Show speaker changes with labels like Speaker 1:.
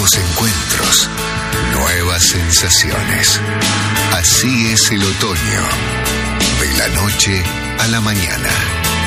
Speaker 1: nuevos encuentros, nuevas sensaciones. Así es el otoño, de la noche a la mañana.